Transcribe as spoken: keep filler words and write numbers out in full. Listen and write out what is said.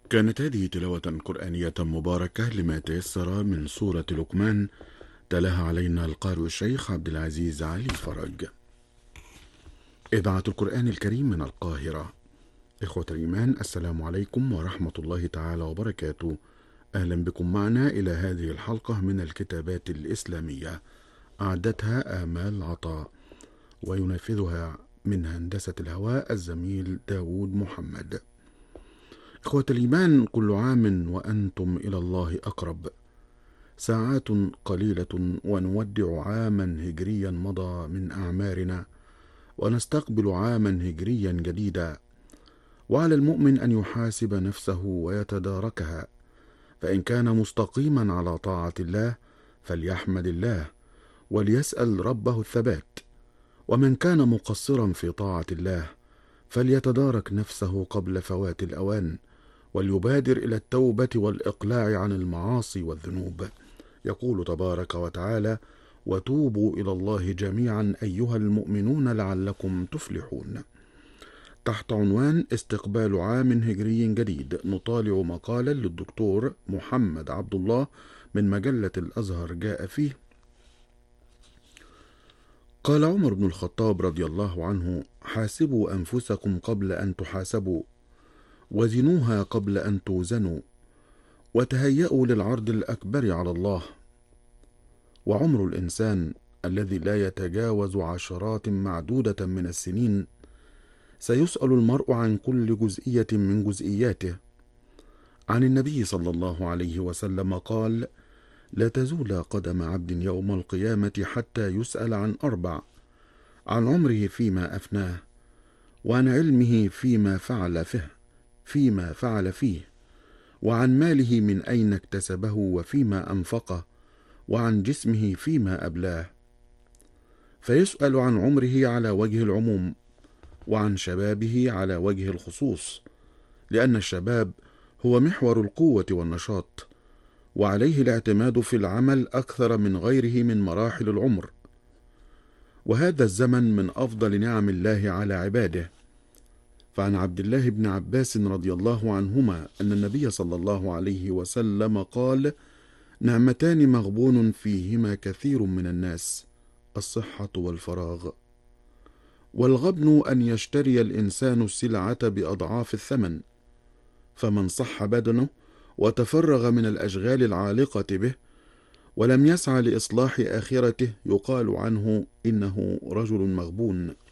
كانت هذه تلاوة قرآنية مباركة لما تيسر من سورة لقمان، تلاها علينا القارئ الشيخ عبد العزيز علي فرج. إذاعة القرآن الكريم من القاهرة. إخوة الإيمان، السلام عليكم ورحمة الله تعالى وبركاته. أهلا بكم معنا إلى هذه الحلقة من الكتابات الإسلامية، أعدتها آمال عطاء وينفذها من هندسة الهواء الزميل داود محمد. إخوة الإيمان، كل عام وأنتم إلى الله أقرب. ساعات قليلة ونودع عاما هجريا مضى من أعمارنا، ونستقبل عاما هجريا جديدا. وعلى المؤمن أن يحاسب نفسه ويتداركها، فإن كان مستقيما على طاعة الله فليحمد الله وليسأل ربه الثبات، ومن كان مقصرا في طاعة الله فليتدارك نفسه قبل فوات الأوان، وليبادر إلى التوبة والإقلاع عن المعاصي والذنوب. يقول تبارك وتعالى: وتوبوا إلى الله جميعا أيها المؤمنون لعلكم تفلحون. تحت عنوان استقبال عام هجري جديد، نطالع مقالا للدكتور محمد عبد الله من مجلة الأزهر جاء فيه: قال عمر بن الخطاب رضي الله عنه: حاسبوا أنفسكم قبل أن تحاسبوا، وزنوها قبل أن توزنوا، وتهيئوا للعرض الأكبر على الله. وعمر الإنسان الذي لا يتجاوز عشرات معدودة من السنين، سيسأل المرء عن كل جزئية من جزئياته. عن النبي صلى الله عليه وسلم قال: لا تزول قدم عبد يوم القيامة حتى يسأل عن أربع: عن عمره فيما أفناه، وعن علمه فيما فعل فيه فيما فعل فيه، وعن ماله من أين اكتسبه وفيما أنفقه، وعن جسمه فيما أبلاه. فيسأل عن عمره على وجه العموم، وعن شبابه على وجه الخصوص، لأن الشباب هو محور القوة والنشاط، وعليه الاعتماد في العمل أكثر من غيره من مراحل العمر. وهذا الزمن من أفضل نعم الله على عباده. فعن عبد الله بن عباس رضي الله عنهما أن النبي صلى الله عليه وسلم قال: نعمتان مغبون فيهما كثير من الناس، الصحة والفراغ. والغبن أن يشتري الإنسان السلعة بأضعاف الثمن، فمن صح بدنه وتفرغ من الأشغال العالقة به ولم يسعى لإصلاح آخرته يقال عنه إنه رجل مغبون.